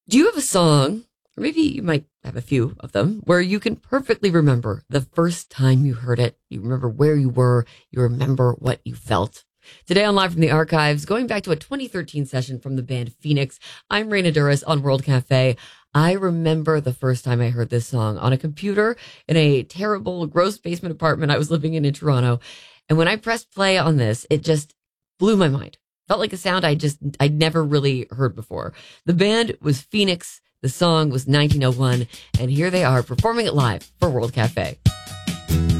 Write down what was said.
Do you have a song, or maybe you might have a few of them, where you can perfectly remember the first time you heard it? You remember where you were, you remember what you felt. Today on Live from the Archives, going back to a 2013 session from the band Phoenix, I'm Raina Duras on World Cafe. I remember the first time I heard this song on a computer in a terrible, gross basement apartment I was living in Toronto. And when I pressed play on this, it just blew my mind. Felt like a sound I'd never really heard before. The band was Phoenix. The song was 1901. And here they are performing it live for World Cafe.